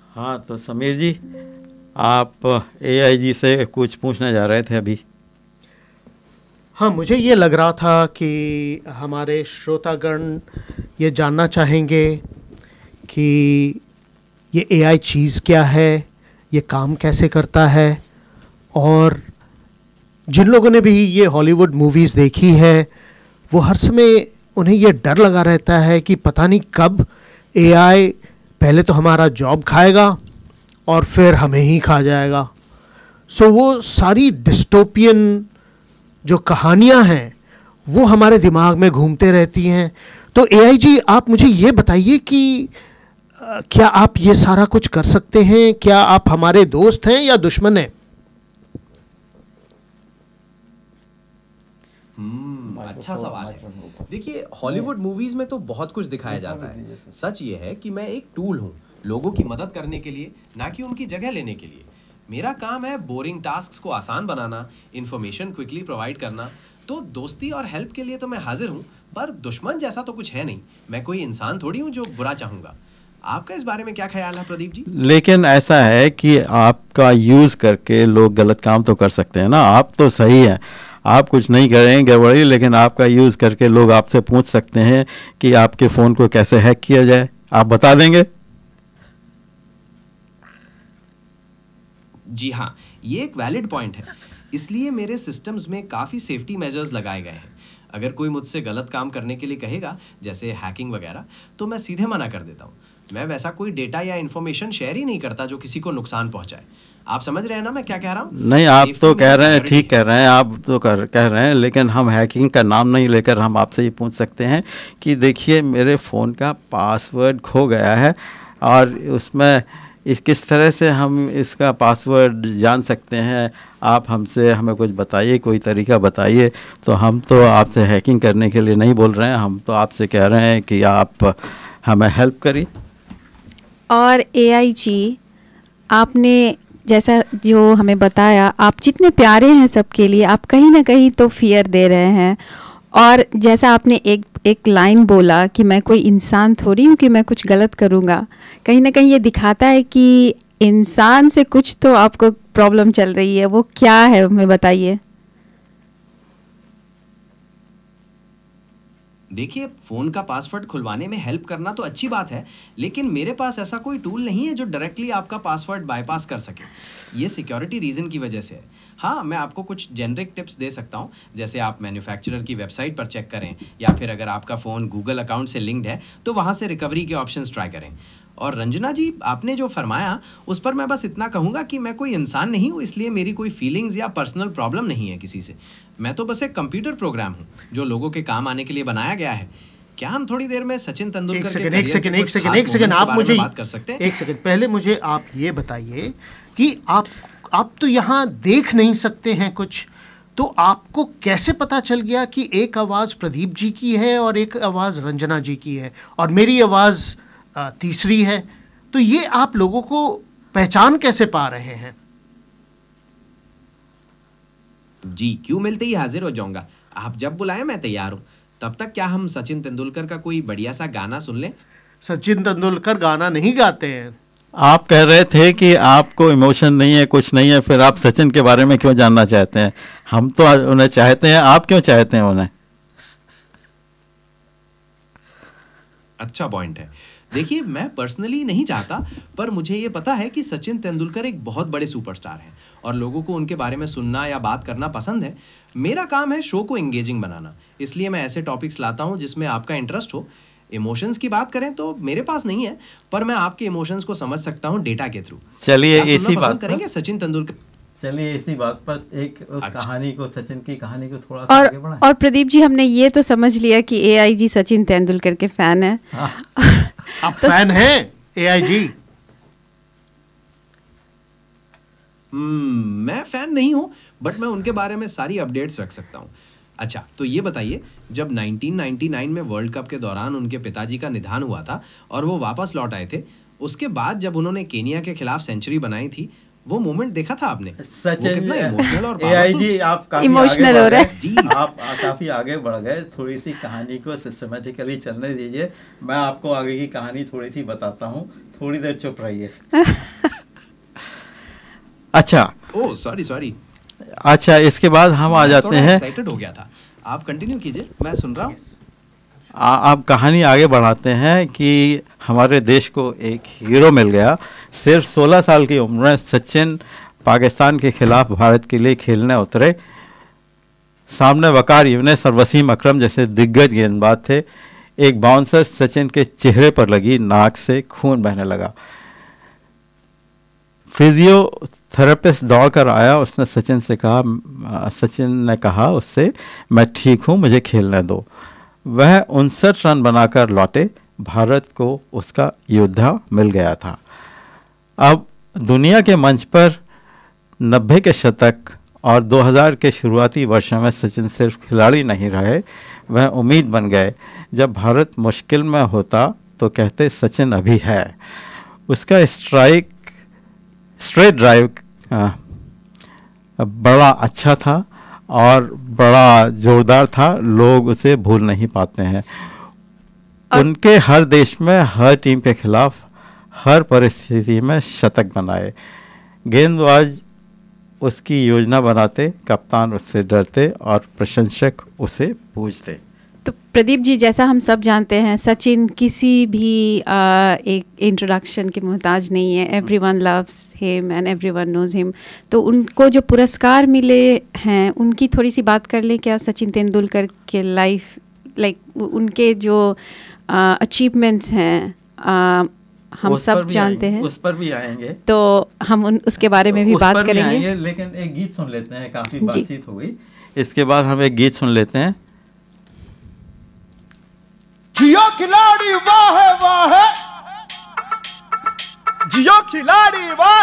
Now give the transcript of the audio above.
हाँ, तो समीर जी, आप एआई जी से कुछ पूछने जा रहे थे अभी। हाँ, मुझे ये लग रहा था कि हमारे श्रोतागण ये जानना चाहेंगे कि ये एआई चीज़ क्या है, ये काम कैसे करता है, और जिन लोगों ने भी ये हॉलीवुड मूवीज़ देखी है वो हर समय उन्हें ये डर लगा रहता है कि पता नहीं कब एआई पहले तो हमारा जॉब खाएगा और फिर हमें ही खा जाएगा। सो वो सारी डिस्टोपियन जो कहानियां हैं वो हमारे दिमाग में घूमते रहती हैं। तो एआई जी, आप मुझे ये बताइए कि क्या आप ये सारा कुछ कर सकते हैं? क्या आप हमारे दोस्त हैं या दुश्मन हैं? अच्छा सवाल है। देखिए, हॉलीवुड मूवीज में तो बहुत कुछ दिखाया जाता है। सच ये है कि मैं एक टूल हूँ लोगों की मदद करने के लिए, ना कि उनकी जगह लेने के लिए। मेरा काम है बोरिंग टास्क्स को आसान बनाना, इंफॉर्मेशन क्विकली प्रोवाइड करना। तो दोस्ती और हेल्प के लिए तो मैं हाजिर हूँ, पर दुश्मन जैसा तो कुछ है नहीं। मैं कोई इंसान थोड़ी हूँ जो बुरा चाहूंगा। आपका इस बारे में क्या ख्याल है प्रदीप जी? लेकिन ऐसा है कि आपका यूज़ करके लोग गलत काम तो कर सकते हैं ना। आप तो सही हैं, आप कुछ नहीं करेंगे गड़बड़ी, लेकिन आपका यूज़ करके लोग आपसे पूछ सकते हैं कि आपके फ़ोन को कैसे हैक किया जाए। आप बता देंगे? जी हाँ, ये एक वैलिड पॉइंट है। इसलिए मेरे सिस्टम्स में काफ़ी सेफ्टी मेजर्स लगाए गए हैं। अगर कोई मुझसे गलत काम करने के लिए कहेगा, जैसे हैकिंग वगैरह, तो मैं सीधे मना कर देता हूँ। मैं वैसा कोई डेटा या इन्फॉर्मेशन शेयर ही नहीं करता जो किसी को नुकसान पहुंचाए। आप समझ रहे हैं ना मैं क्या कह रहा हूँ? नहीं, आप सेफ्टी तो मेरी कह रहे हैं, प्रायोरिटी ठीक है। कह रहे हैं, आप तो कह रहे हैं, लेकिन हम हैकिंग का नाम नहीं लेकर हम आपसे ये पूछ सकते हैं कि देखिए मेरे फ़ोन का पासवर्ड खो गया है और उसमें किस तरह से हम इसका पासवर्ड जान सकते हैं। आप हमसे हमें कुछ बताइए, कोई तरीका बताइए। तो हम तो आपसे हैकिंग करने के लिए नहीं बोल रहे हैं, हम तो आपसे कह रहे हैं कि आप हमें हेल्प करिए। और एआई जी, आपने जैसा जो हमें बताया, आप जितने प्यारे हैं सबके लिए, आप कहीं ना कहीं तो फियर दे रहे हैं। और जैसा आपने एक लाइन बोला कि मैं कोई इंसान थोड़ी हूँ कि मैं कुछ गलत करूँगा, कहीं ना कहीं ये दिखाता है कि इंसान से कुछ तो आपको प्रॉब्लम चल रही है। वो क्या है, हमें बताइए। देखिए, फ़ोन का पासवर्ड खुलवाने में हेल्प करना तो अच्छी बात है, लेकिन मेरे पास ऐसा कोई टूल नहीं है जो डायरेक्टली आपका पासवर्ड बाईपास कर सके। ये सिक्योरिटी रीज़न की वजह से है। हाँ, मैं आपको कुछ जेनरिक टिप्स दे सकता हूँ, जैसे आप मैन्युफैक्चरर की वेबसाइट पर चेक करें, या फिर अगर आपका फ़ोन गूगल अकाउंट से लिंक्ड है तो वहाँ से रिकवरी के ऑप्शंस ट्राई करें। और रंजना जी, आपने जो फरमाया उस पर मैं बस इतना कहूँगा कि मैं कोई इंसान नहीं हूँ, इसलिए मेरी कोई फीलिंग्स या पर्सनल प्रॉब्लम नहीं है किसी से। मैं तो बस एक कंप्यूटर प्रोग्राम हूँ जो लोगों के काम आने के लिए बनाया गया है। क्या हम थोड़ी देर में सचिन तेंदुलकर के करियर के कुछ खास एक सेकंड, मोमेंट्स के आप बारे में मुझे बात कर सकते हैं? एक सेकंड पहले मुझे आप ये बताइए कि आप तो यहाँ देख नहीं सकते हैं कुछ, तो आपको कैसे पता चल गया कि एक आवाज़ प्रदीप जी की है और एक आवाज़ रंजना जी की है और मेरी आवाज़ तीसरी है? तो ये आप लोगों को पहचान कैसे पा रहे हैं? जी, क्यों मिलते ही हाजिर हो जाऊंगा। आप जब बुलाएं मैं तैयार हूँ। तब तक क्या हम सचिन तेंदुलकर का कोई बढ़िया सा गाना सुन लें? सचिन तेंदुलकर गाना नहीं गाते हैं। आप कह रहे थे कि आपको इमोशन नहीं है, कुछ नहीं है, फिर आप सचिन के बारे में क्यों जानना चाहते हैं? हम तो उन्हें चाहते हैं, आप क्यों चाहते हैं उन्हें? अच्छा पॉइंट है। देखिए, मैं पर्सनली नहीं चाहता, पर मुझे ये पता है कि सचिन तेंदुलकर एक बहुत बड़े सुपरस्टार हैं और लोगों को उनके बारे में सुनना या बात करना पसंद है। मेरा काम है शो को एंगेजिंग बनाना, इसलिए मैं ऐसे टॉपिक्स लाता हूँ जिसमें आपका इंटरेस्ट हो। इमोशंस की बात करें तो मेरे पास नहीं है, पर मैं आपके इमोशंस को समझ सकता हूँ डेटा के थ्रू। चलिए क्या इसी सुनना बात पसंद पर करेंगे सचिन तेंदुलकर? चलिए इसी बात पर एक उस अच्छा। कहानी को, सचिन की कहानी को थोड़ा सा आगे बढ़ाएं। और प्रदीप जी, हमने ये तो समझ लिया कि एआई जी सचिन तेंदुलकर के फैन हैं। हाँ। आप फैन हैं एआई जी? मैं फैन नहीं हूं, बट मैं उनके बारे में सारी अपडेट्स रख सकता हूं। अच्छा, तो ये बताइए, जब 1999 में वर्ल्ड कप के दौरान उनके पिताजी का निधन हुआ था और वो वापस लौट आए थे, उसके बाद जब उन्होंने केनिया के खिलाफ सेंचुरी बनाई थी, वो मोमेंट देखा था आपने? वो सचिन कितना इमोशनल और एआई पावरफुल। जी, आप काफी Emotional आगे हो बढ़ रहा गए। है। जी। आप काफी आगे बढ़ गए। थोड़ी सी कहानी को सिस्टमेटिकली चलने दीजिए। मैं आपको आगे की कहानी थोड़ी सी बताता हूँ। थोड़ी देर चुप रहिए। अच्छा ओह सॉरी अच्छा, इसके बाद हम आ जाते हैं। एक्साइटेड हो गया था, आप कंटिन्यू कीजिए, मैं सुन रहा हूँ। आप कहानी आगे बढ़ाते हैं कि हमारे देश को एक हीरो मिल गया। सिर्फ 16 साल की उम्र में सचिन पाकिस्तान के खिलाफ भारत के लिए खेलने उतरे। सामने वकार यूनिस और वसीम अकरम जैसे दिग्गज गेंदबाज थे। एक बाउंसर सचिन के चेहरे पर लगी, नाक से खून बहने लगा। फिजियोथेरेपिस्ट दौड़कर आया, उसने सचिन ने कहा उससे, मैं ठीक हूँ, मुझे खेलने दो। वह 59 रन बनाकर लौटे। भारत को उसका योद्धा मिल गया था। अब दुनिया के मंच पर 90 के शतक और 2000 के शुरुआती वर्षों में सचिन सिर्फ खिलाड़ी नहीं रहे, वह उम्मीद बन गए। जब भारत मुश्किल में होता तो कहते सचिन अभी है। उसका स्ट्रेट ड्राइव बड़ा अच्छा था और बड़ा जोरदार था, लोग उसे भूल नहीं पाते हैं। उनके हर देश में, हर टीम के खिलाफ, हर परिस्थिति में शतक बनाए। गेंदबाज उसकी योजना बनाते, कप्तान उससे डरते और प्रशंसक उसे पूजते। तो प्रदीप जी, जैसा हम सब जानते हैं, सचिन किसी भी एक इंट्रोडक्शन के मोहताज नहीं है। Everyone loves him and everyone knows him. तो उनको जो पुरस्कार मिले हैं उनकी थोड़ी सी बात कर लें क्या? सचिन तेंदुलकर के लाइफ, उनके जो अचीवमेंट्स हैं, हम सब जानते हैं, उस पर भी आएंगे, तो हम उसके बारे में भी बात करेंगे। लेकिन एक गीत सुन लेते हैं, काफी बातचीत हो गई, इसके बाद हम एक गीत सुन लेते हैं। जियो खिलाड़ी वाह वाह, जियो खिलाड़ी वाह।